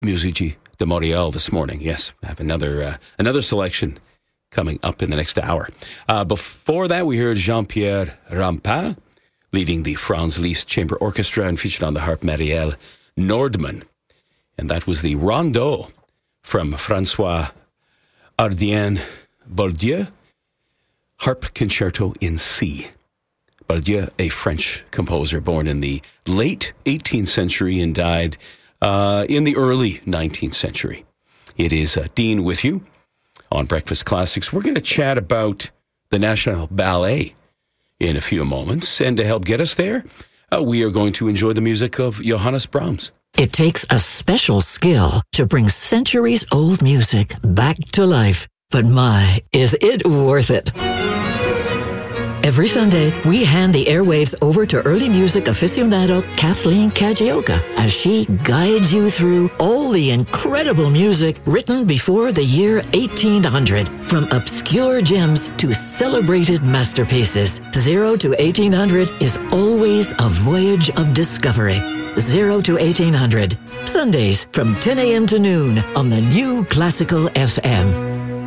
Musici de Montréal this morning. Yes, I have another selection coming up in the next hour. Before that, we heard Jean-Pierre Rampal leading the Franz Liszt Chamber Orchestra and featured on the harp Marielle Nordman. And that was the Rondeau from François Ardien Bourdieu, Harp Concerto in C. Bourdieu, a French composer born in the late 18th century and died in the early 19th century. It is Dean with you on Breakfast Classics. We're going to chat about the National Ballet in a few moments. And to help get us there, we are going to enjoy the music of Johannes Brahms. It takes a special skill to bring centuries-old music back to life. But my, is it worth it? Every Sunday, we hand the airwaves over to early music aficionado Kathleen Kajioka as she guides you through all the incredible music written before the year 1800. From obscure gems to celebrated masterpieces, 0 to 1800 is always a voyage of discovery. 0 to 1800. Sundays from 10 a.m. to noon on the New Classical FM.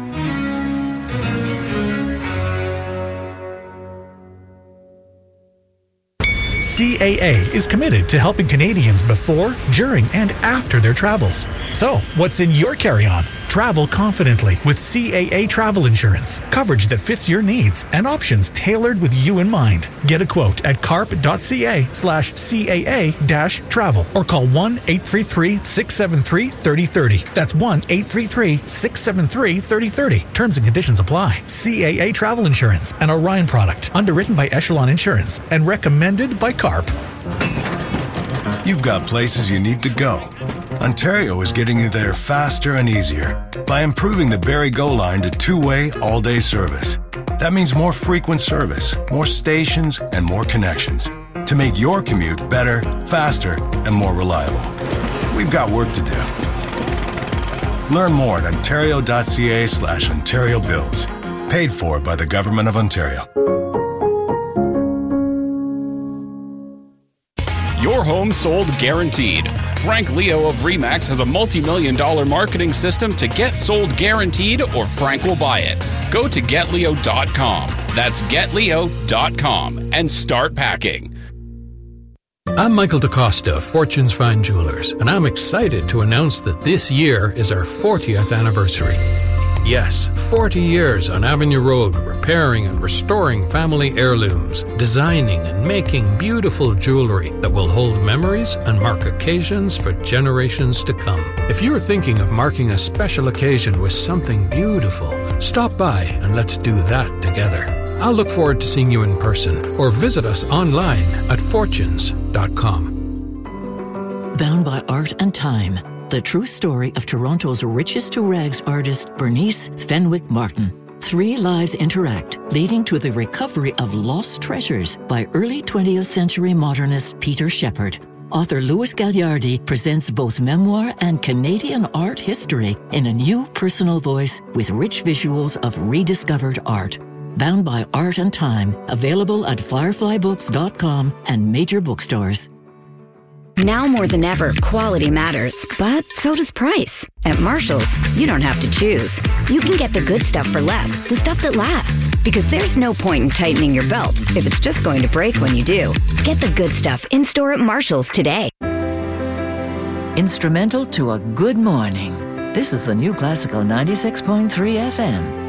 CAA is committed to helping Canadians before, during, and after their travels. So, what's in your carry-on? Travel confidently with CAA Travel Insurance. Coverage that fits your needs and options tailored with you in mind. Get a quote at carp.ca/CAA-travel or call 1-833-673-3030. That's 1-833-673-3030. Terms and conditions apply. CAA Travel Insurance, an Orion product, underwritten by Echelon Insurance and recommended by CARP. You've got places you need to go. Ontario is getting you there faster and easier by improving the Barrie Go line to two-way, all-day service. That means more frequent service, more stations, and more connections to make your commute better, faster, and more reliable. We've got work to do. Learn more at ontario.ca/Ontario Builds. Paid for by the Government of Ontario. Your home sold guaranteed. Frank Leo of RE/MAX has a multi-million-dollar marketing system to get sold guaranteed, or Frank will buy it. Go to getleo.com. That's getleo.com and start packing. I'm Michael DaCosta of Fortune's Fine Jewelers, and I'm excited to announce that this year is our 40th anniversary. Yes, 40 years on Avenue Road, repairing and restoring family heirlooms, designing and making beautiful jewelry that will hold memories and mark occasions for generations to come. If you're thinking of marking a special occasion with something beautiful, stop by and let's do that together. I'll look forward to seeing you in person or visit us online at fortunes.com. Bound by art and time, the true story of Toronto's richest-to-rags artist, Bernice Fenwick Martin. 3 lives interact, leading to the recovery of lost treasures by early 20th century modernist Peter Shepard. Author Louis Gagliardi presents both memoir and Canadian art history in a new personal voice with rich visuals of rediscovered art. Bound by art and time, available at fireflybooks.com and major bookstores. Now more than ever, quality matters, but so does price. At Marshall's, you don't have to choose. You can get the good stuff for less, the stuff that lasts. Because there's no point in tightening your belt if it's just going to break when you do. Get the good stuff in-store at Marshall's today. Instrumental to a good morning. This is the New Classical 96.3 FM.